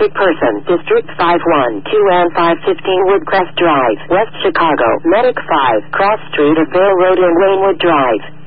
wanted person, District 512 and 515 Woodcrest Drive, West Chicago, Medic 5, Cross Street of Vale Road and Rainwood Drive.